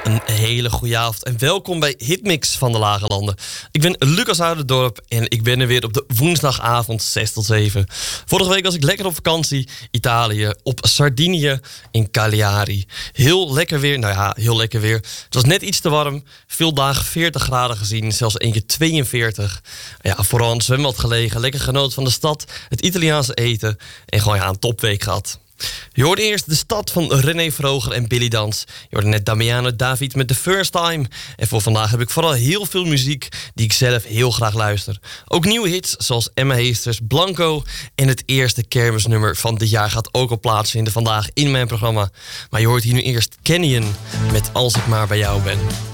Een hele goede avond en welkom bij Hitmix van de Lage Landen. Ik ben Lucas Ouderdorp en ik ben er weer op de woensdagavond 6 tot 7. Vorige week was ik lekker op vakantie, Italië, op Sardinië in Cagliari. Heel lekker weer, heel lekker weer. Het was net iets te warm, veel dagen 40 graden gezien, zelfs één keer 42. Ja, vooral aan het zwembad gelegen, lekker genoten van de stad, het Italiaanse eten en gewoon een topweek gehad. Je hoorde eerst De Stad van René Vroger en Billy Dans. Je hoorde net Damiano David met The First Time. En voor vandaag heb ik vooral heel veel muziek die ik zelf heel graag luister. Ook nieuwe hits zoals Emma Heesters, Blanco en het eerste kermisnummer van dit jaar gaat ook al plaatsvinden vandaag in mijn programma. Maar je hoort hier nu eerst Canyon met Als ik maar bij jou ben.